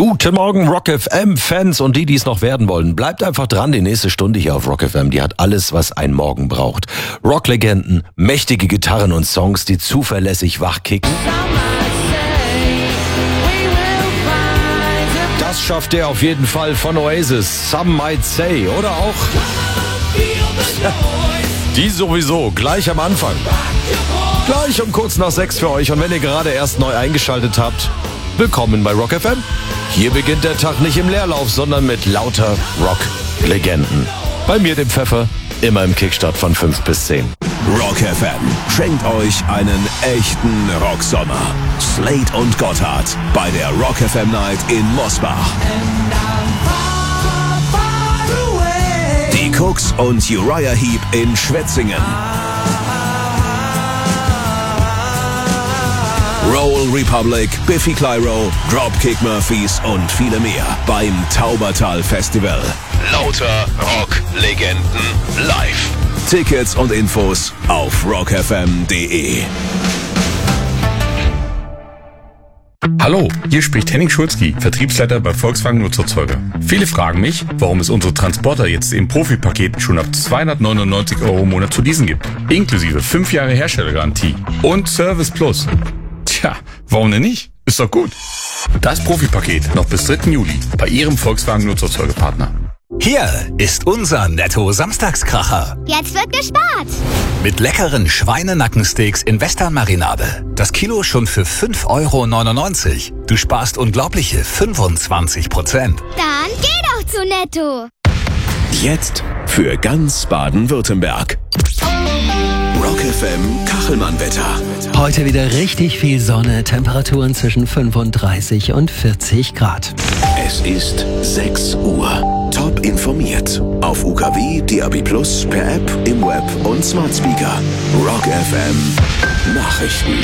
Guten Morgen, Rock FM-Fans und die es noch werden wollen. Bleibt einfach dran, die nächste Stunde hier auf Rock FM. Die hat alles, was ein Morgen braucht. Rocklegenden, mächtige Gitarren und Songs, die zuverlässig wachkicken. Das schafft er auf jeden Fall von Oasis. Some might say. Oder auch die sowieso, gleich am Anfang. Gleich um kurz nach 6 für euch. Und wenn ihr gerade erst neu eingeschaltet habt, willkommen bei Rock FM. Hier beginnt der Tag nicht im Leerlauf, sondern mit lauter Rock-Legenden. Bei mir, dem Pfeffer, immer im Kickstart von 5 bis 10. Rock FM schenkt euch einen echten Rocksommer. Slade und Gotthard bei der Rock FM Night in Mosbach. Die Cooks und Uriah Heep in Schwetzingen. Roll Republic, Biffy Clyro, Dropkick Murphys und viele mehr beim Taubertal Festival. Lauter Rock-Legenden live. Tickets und Infos auf rockfm.de. Hallo, hier spricht Henning Schulzki, Vertriebsleiter bei Volkswagen Nutzerzeuger. Viele fragen mich, warum es unsere Transporter jetzt im Profipaket schon ab 299 € im Monat zu leasen gibt. Inklusive 5 Jahre Herstellergarantie und Service Plus. Tja, warum denn nicht? Ist doch gut. Das Profipaket noch bis 3. Juli bei Ihrem Volkswagen Nutzerzeugerpartner. Hier ist unser Netto-Samstagskracher. Jetzt wird gespart. Mit leckeren Schweinenackensteaks in Western-Marinade. Das Kilo schon für 5,99 €. Du sparst unglaubliche 25%. Dann geh doch zu Netto. Jetzt für ganz Baden-Württemberg. Rock FM Kachelmann-Wetter. Heute wieder richtig viel Sonne, Temperaturen zwischen 35 und 40 Grad. Es ist 6 Uhr. Top informiert. Auf UKW, DAB+, per App, im Web und Smart Speaker. Rock FM Nachrichten.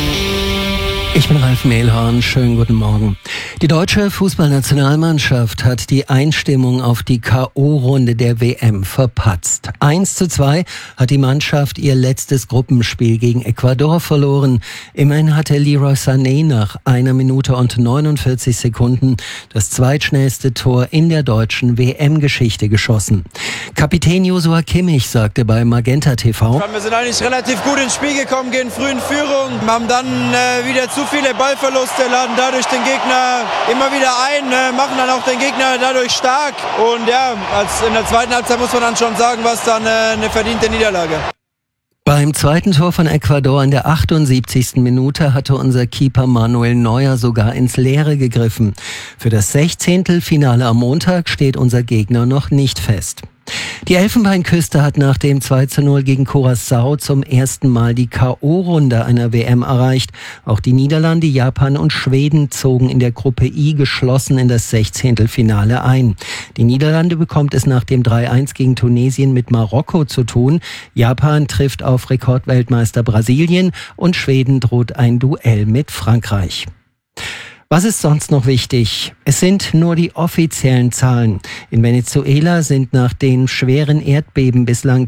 Ich bin Ralf Mehlhorn, schönen guten Morgen. Die deutsche Fußballnationalmannschaft hat die Einstimmung auf die K.O.-Runde der WM verpatzt. 1:2 hat die Mannschaft ihr letztes Gruppenspiel gegen Ecuador verloren. Immerhin hatte Leroy Sané nach 1 Minute und 49 Sekunden das zweitschnellste Tor in der deutschen WM-Geschichte geschossen. Kapitän Joshua Kimmich sagte bei Magenta TV: Wir sind eigentlich relativ gut ins Spiel gekommen, gehen früh in Führung, haben dann wieder zu viele Ballverluste, laden dadurch den Gegner immer wieder ein, machen dann auch den Gegner dadurch stark. Und ja, in der zweiten Halbzeit muss man dann schon sagen, was dann eine verdiente Niederlage. Beim zweiten Tor von Ecuador in der 78. Minute hatte unser Keeper Manuel Neuer sogar ins Leere gegriffen. Für das 16. Finale am Montag steht unser Gegner noch nicht fest. Die Elfenbeinküste hat nach dem 2:0 gegen Curaçao zum ersten Mal die K.O.-Runde einer WM erreicht. Auch die Niederlande, Japan und Schweden zogen in der Gruppe I geschlossen in das 16. Finale ein. Die Niederlande bekommt es nach dem 3:1 gegen Tunesien mit Marokko zu tun. Japan trifft auf Rekordweltmeister Brasilien und Schweden droht ein Duell mit Frankreich. Was ist sonst noch wichtig? Es sind nur die offiziellen Zahlen. In Venezuela sind nach den schweren Erdbeben bislang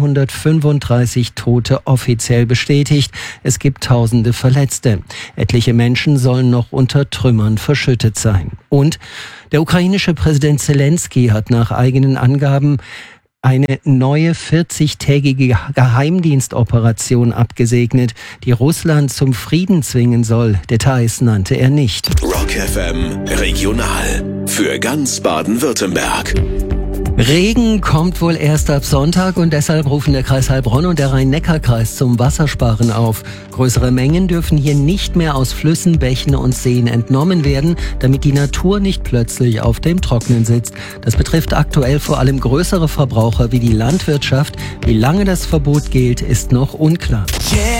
235 Tote offiziell bestätigt. Es gibt Tausende Verletzte. Etliche Menschen sollen noch unter Trümmern verschüttet sein. Und der ukrainische Präsident Zelensky hat nach eigenen Angaben eine neue 40-tägige Geheimdienstoperation abgesegnet, die Russland zum Frieden zwingen soll. Details nannte er nicht. Rock FM Regional für ganz Baden-Württemberg. Regen kommt wohl erst ab Sonntag und deshalb rufen der Kreis Heilbronn und der Rhein-Neckar-Kreis zum Wassersparen auf. Größere Mengen dürfen hier nicht mehr aus Flüssen, Bächen und Seen entnommen werden, damit die Natur nicht plötzlich auf dem Trocknen sitzt. Das betrifft aktuell vor allem größere Verbraucher wie die Landwirtschaft. Wie lange das Verbot gilt, ist noch unklar. Yeah.